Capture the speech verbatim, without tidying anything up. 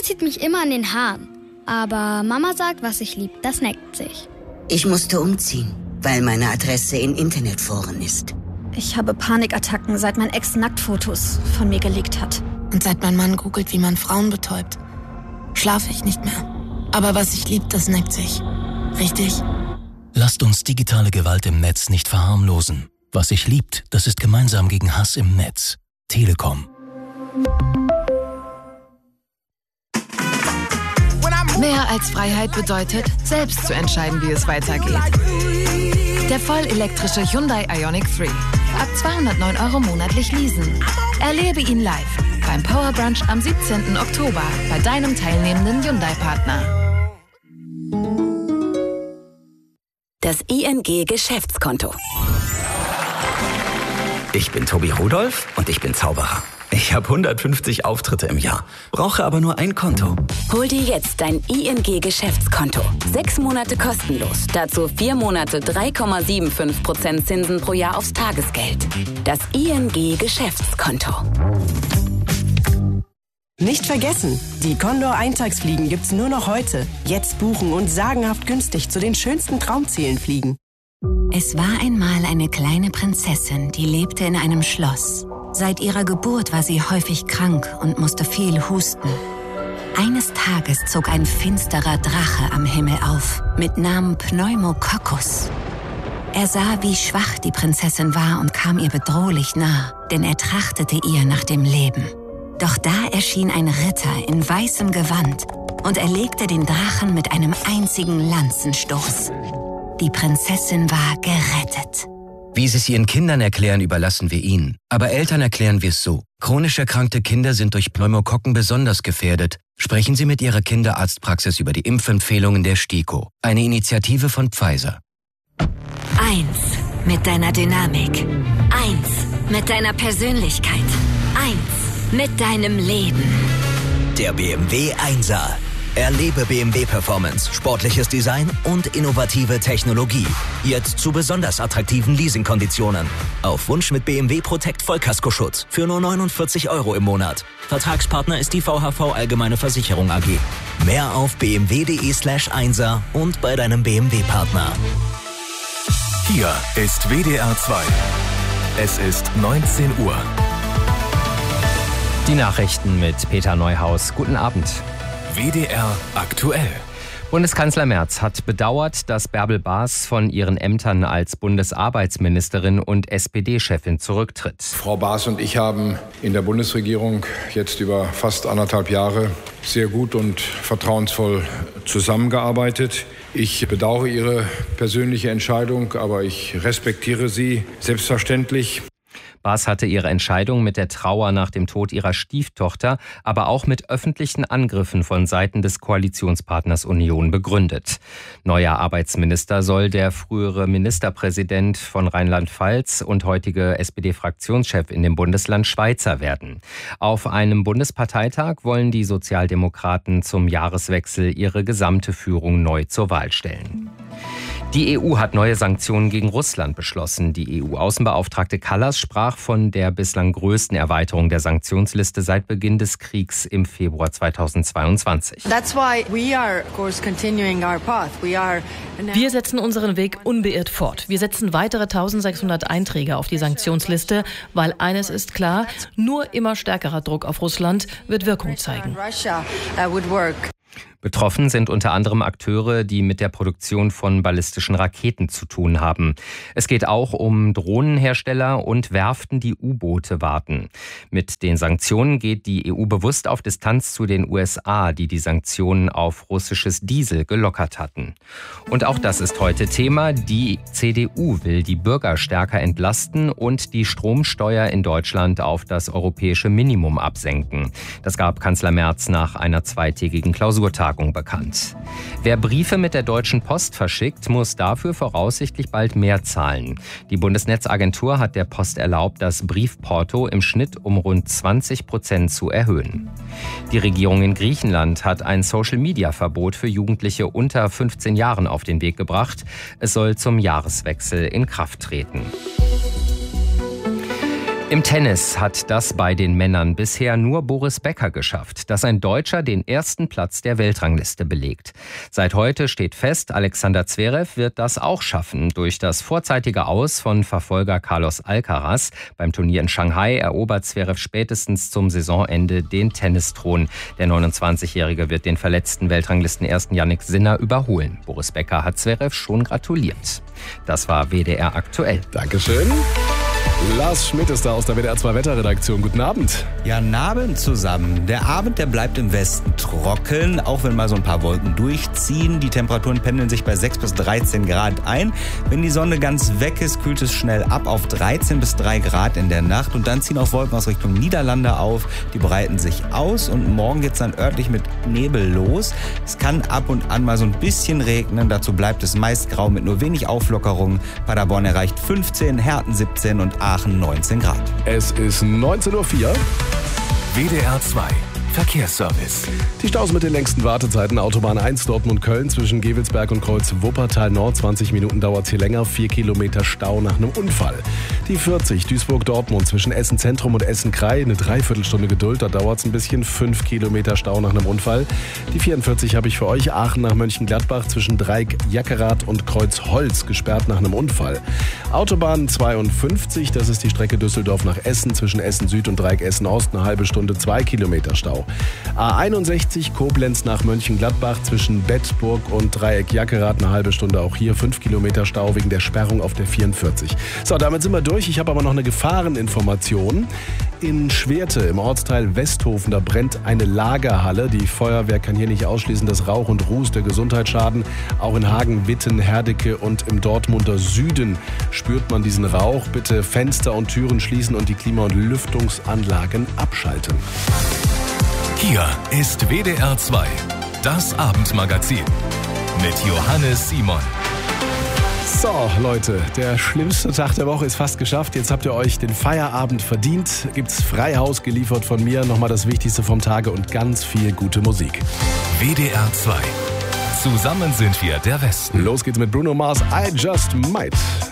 zieht mich immer an den Haaren. Aber Mama sagt, was ich lieb, das neckt sich. Ich musste umziehen, weil meine Adresse in Internetforen ist. Ich habe Panikattacken, seit mein Ex Nacktfotos von mir geleakt hat. Und seit mein Mann googelt, wie man Frauen betäubt, schlafe ich nicht mehr. Aber was ich lieb, das neckt sich. Richtig? Lasst uns digitale Gewalt im Netz nicht verharmlosen. Was sich liebt, das ist gemeinsam gegen Hass im Netz. Telekom. Mehr als Freiheit bedeutet, selbst zu entscheiden, wie es weitergeht. Der vollelektrische Hyundai Ioniq drei. Ab zweihundertneun Euro monatlich leasen. Erlebe ihn live beim Power Brunch am siebzehnten Oktober bei deinem teilnehmenden Hyundai-Partner. Das I N G-Geschäftskonto. Ich bin Tobi Rudolph und ich bin Zauberer. Ich habe hundertfünfzig Auftritte im Jahr, brauche aber nur ein Konto. Hol dir jetzt dein I N G-Geschäftskonto. Sechs Monate kostenlos. Dazu vier Monate drei Komma fünfundsiebzig Prozent Zinsen pro Jahr aufs Tagesgeld. Das I N G-Geschäftskonto. Nicht vergessen, die Condor-Eintagsfliegen gibt's nur noch heute. Jetzt buchen und sagenhaft günstig zu den schönsten Traumzielen fliegen. Es war einmal eine kleine Prinzessin, die lebte in einem Schloss. Seit ihrer Geburt war sie häufig krank und musste viel husten. Eines Tages zog ein finsterer Drache am Himmel auf, mit Namen Pneumococcus. Er sah, wie schwach die Prinzessin war und kam ihr bedrohlich nah, denn er trachtete ihr nach dem Leben. Doch da erschien ein Ritter in weißem Gewand und erlegte den Drachen mit einem einzigen Lanzenstoß. Die Prinzessin war gerettet. Wie Sie es Ihren Kindern erklären, überlassen wir Ihnen. Aber Eltern erklären wir es so. Chronisch erkrankte Kinder sind durch Pneumokokken besonders gefährdet. Sprechen Sie mit Ihrer Kinderarztpraxis über die Impfempfehlungen der STIKO. Eine Initiative von Pfizer. Eins mit deiner Dynamik. Eins mit deiner Persönlichkeit. Eins mit deinem Leben. Der B M W Einser. Erlebe B M W Performance, sportliches Design und innovative Technologie. Jetzt zu besonders attraktiven Leasingkonditionen. Auf Wunsch mit B M W Protect Vollkaskoschutz für nur neunundvierzig Euro im Monat. Vertragspartner ist die V H V Allgemeine Versicherung A G. Mehr auf bmw.de slash Einser und bei deinem B M W-Partner. Hier ist W D R zwei. Es ist neunzehn Uhr. Die Nachrichten mit Peter Neuhaus. Guten Abend. W D R aktuell. Bundeskanzler Merz hat bedauert, dass Bärbel Baas von ihren Ämtern als Bundesarbeitsministerin und S P D-Chefin zurücktritt. Frau Baas und ich haben in der Bundesregierung jetzt über fast anderthalb Jahre sehr gut und vertrauensvoll zusammengearbeitet. Ich bedauere Ihre persönliche Entscheidung, aber ich respektiere sie selbstverständlich. Baas hatte ihre Entscheidung mit der Trauer nach dem Tod ihrer Stieftochter, aber auch mit öffentlichen Angriffen von Seiten des Koalitionspartners Union begründet. Neuer Arbeitsminister soll der frühere Ministerpräsident von Rheinland-Pfalz und heutige S P D-Fraktionschef in dem Bundesland Schweizer werden. Auf einem Bundesparteitag wollen die Sozialdemokraten zum Jahreswechsel ihre gesamte Führung neu zur Wahl stellen. Die E U hat neue Sanktionen gegen Russland beschlossen. Die E U-Außenbeauftragte Kallas sprach von der bislang größten Erweiterung der Sanktionsliste seit Beginn des Kriegs im Februar zweitausendzweiundzwanzig. Wir setzen unseren Weg unbeirrt fort. Wir setzen weitere eintausendsechshundert Einträge auf die Sanktionsliste, weil eines ist klar, nur immer stärkerer Druck auf Russland wird Wirkung zeigen. Betroffen sind unter anderem Akteure, die mit der Produktion von ballistischen Raketen zu tun haben. Es geht auch um Drohnenhersteller und Werften, die U-Boote warten. Mit den Sanktionen geht die E U bewusst auf Distanz zu den U S A, die die Sanktionen auf russisches Diesel gelockert hatten. Und auch das ist heute Thema. Die C D U will die Bürger stärker entlasten und die Stromsteuer in Deutschland auf das europäische Minimum absenken. Das gab Kanzler Merz nach einer zweitägigen Klausurtagung bekannt. Wer Briefe mit der Deutschen Post verschickt, muss dafür voraussichtlich bald mehr zahlen. Die Bundesnetzagentur hat der Post erlaubt, das Briefporto im Schnitt um rund zwanzig Prozent zu erhöhen. Die Regierung in Griechenland hat ein Social-Media-Verbot für Jugendliche unter fünfzehn Jahren auf den Weg gebracht. Es soll zum Jahreswechsel in Kraft treten. Im Tennis hat das bei den Männern bisher nur Boris Becker geschafft, dass ein Deutscher den ersten Platz der Weltrangliste belegt. Seit heute steht fest, Alexander Zverev wird das auch schaffen. Durch das vorzeitige Aus von Verfolger Carlos Alcaraz beim Turnier in Shanghai erobert Zverev spätestens zum Saisonende den Tennisthron. Der neunundzwanzigjährige wird den verletzten Weltranglistenersten Jannik Sinner überholen. Boris Becker hat Zverev schon gratuliert. Das war W D R aktuell. Dankeschön. Lars Schmidt ist da aus der W D R zwei Wetterredaktion. Guten Abend. Ja, guten Abend zusammen. Der Abend, der bleibt im Westen trocken, auch wenn mal so ein paar Wolken durchziehen. Die Temperaturen pendeln sich bei sechs bis dreizehn Grad ein. Wenn die Sonne ganz weg ist, kühlt es schnell ab auf dreizehn bis drei Grad in der Nacht. Und dann ziehen auch Wolken aus Richtung Niederlande auf. Die breiten sich aus und morgen geht's dann örtlich mit Nebel los. Es kann ab und an mal so ein bisschen regnen. Dazu bleibt es meist grau mit nur wenig Auflockerung. Paderborn erreicht fünfzehn, Herten siebzehn und Aachen neunzehn Grad. Es ist neunzehn Uhr vier. W D R zwei Verkehrsservice. Die Staus mit den längsten Wartezeiten. Autobahn eins Dortmund-Köln zwischen Gevelsberg und Kreuz Wuppertal Nord. zwanzig Minuten dauert es hier länger. vier Kilometer Stau nach einem Unfall. Die vierzig Duisburg-Dortmund zwischen Essen-Zentrum und Essen-Krei. Eine Dreiviertelstunde Geduld. Da dauert es ein bisschen. fünf Kilometer Stau nach einem Unfall. Die vierundvierzig habe ich für euch. Aachen nach Mönchengladbach zwischen Dreieck-Jackerath und Kreuz-Holz gesperrt nach einem Unfall. Autobahn zweiundfünfzig. Das ist die Strecke Düsseldorf nach Essen zwischen Essen-Süd und Dreieck Essen-Ost. Eine halbe Stunde. zwei Kilometer Stau. A einundsechzig Koblenz nach Mönchengladbach zwischen Bedburg und Dreieck Jackerath eine halbe Stunde, auch hier fünf Kilometer Stau wegen der Sperrung auf der vierundvierzig. So, damit sind wir durch. Ich habe aber noch eine Gefahreninformation. In Schwerte im Ortsteil Westhofen, da brennt eine Lagerhalle. Die Feuerwehr kann hier nicht ausschließen, dass Rauch und Ruß der Gesundheitsschaden. Auch in Hagen, Witten, Herdecke und im Dortmunder Süden spürt man diesen Rauch. Bitte Fenster und Türen schließen und die Klima- und Lüftungsanlagen abschalten. Hier ist W D R zwei, das Abendmagazin mit Johannes Simon. So, Leute, der schlimmste Tag der Woche ist fast geschafft. Jetzt habt ihr euch den Feierabend verdient. Gibt's Freihaus geliefert von mir. Nochmal das Wichtigste vom Tage und ganz viel gute Musik. W D R zwei. Zusammen sind wir der Westen. Los geht's mit Bruno Mars, I Just Might.